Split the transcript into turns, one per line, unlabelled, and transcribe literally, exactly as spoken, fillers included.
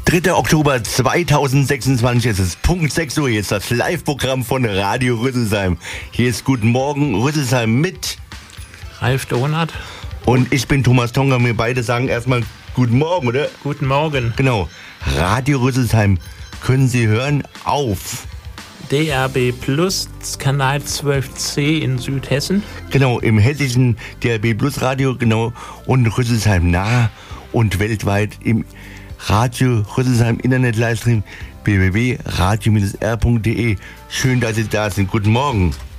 dritter Oktober zweitausendsechsundzwanzig, es ist Punkt sechs Uhr, jetzt das Live-Programm von Radio Rüsselsheim. Hier ist Guten Morgen Rüsselsheim mit
Ralf Donath.
Und ich bin Thomas Tonga. Wir beide sagen erstmal Guten Morgen, oder?
Guten Morgen.
Genau. Radio Rüsselsheim können Sie hören auf
D R B Plus, Kanal zwölf C in Südhessen.
Genau, im hessischen D R B Plus Radio, genau, und Rüsselsheim nah und weltweit im Radio Rüsselsheim Internet Livestream w w w punkt radio R punkt d e. Schön, dass Sie da sind. Guten Morgen.